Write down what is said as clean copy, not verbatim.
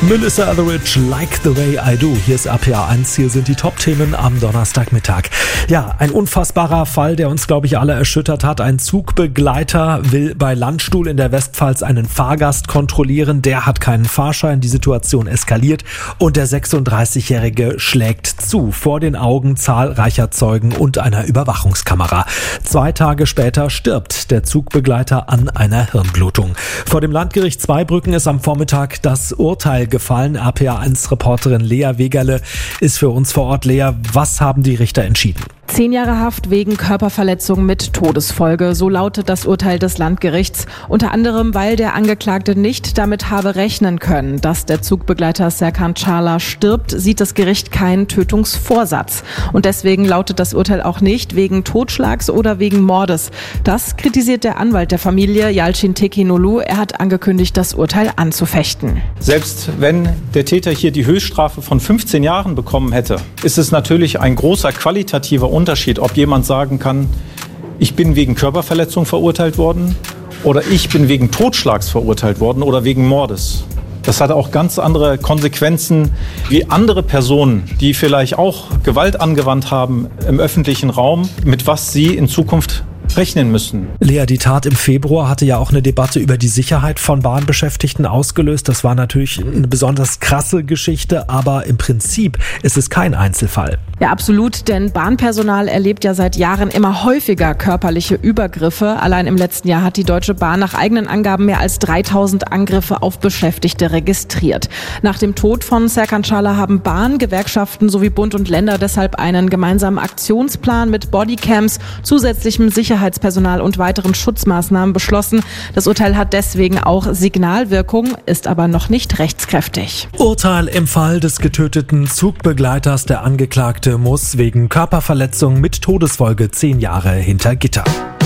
Melissa Etheridge, Like the Way I Do. Hier ist RPA 1, hier sind die Top-Themen am Donnerstagmittag. Ja, ein unfassbarer Fall, der uns, glaube ich, alle erschüttert hat. Ein Zugbegleiter will bei Landstuhl in der Westpfalz einen Fahrgast kontrollieren. Der hat keinen Fahrschein, die Situation eskaliert und der 36-Jährige schlägt zu vor den Augen zahlreicher Zeugen und einer Überwachungskamera. 2 Tage später stirbt der Zugbegleiter an einer Hirnblutung. Vor dem Landgericht Zweibrücken ist am Vormittag das Urteil gefallen. RPA1-Reporterin Lea Wegerle ist für uns vor Ort. Lea, was haben die Richter entschieden? 10 Jahre Haft wegen Körperverletzung mit Todesfolge, so lautet das Urteil des Landgerichts. Unter anderem, weil der Angeklagte nicht damit habe rechnen können, dass der Zugbegleiter Serkan Çağlar stirbt, sieht das Gericht keinen Tötungsvorsatz. Und deswegen lautet das Urteil auch nicht wegen Totschlags oder wegen Mordes. Das kritisiert der Anwalt der Familie, Yalçın Tekinoglu. Er hat angekündigt, das Urteil anzufechten. Selbst wenn der Täter hier die Höchststrafe von 15 Jahren bekommen hätte, ist es natürlich ein großer qualitativer Unterschied, ob jemand sagen kann, ich bin wegen Körperverletzung verurteilt worden oder ich bin wegen Totschlags verurteilt worden oder wegen Mordes. Das hat auch ganz andere Konsequenzen wie andere Personen, die vielleicht auch Gewalt angewandt haben im öffentlichen Raum, mit was sie in Zukunft rechnen müssen. Lea, die Tat im Februar hatte ja auch eine Debatte über die Sicherheit von Bahnbeschäftigten ausgelöst. Das war natürlich eine besonders krasse Geschichte, aber im Prinzip ist es kein Einzelfall. Ja, absolut, denn Bahnpersonal erlebt ja seit Jahren immer häufiger körperliche Übergriffe. Allein im letzten Jahr hat die Deutsche Bahn nach eigenen Angaben mehr als 3000 Angriffe auf Beschäftigte registriert. Nach dem Tod von Serkan Çağlar haben Bahn, Gewerkschaften sowie Bund und Länder deshalb einen gemeinsamen Aktionsplan mit Bodycams, zusätzlichem Sicherheitspersonal und weiteren Schutzmaßnahmen beschlossen. Das Urteil hat deswegen auch Signalwirkung, ist aber noch nicht rechtskräftig. Urteil im Fall des getöteten Zugbegleiters. Der Angeklagte muss wegen Körperverletzung mit Todesfolge 10 Jahre hinter Gitter.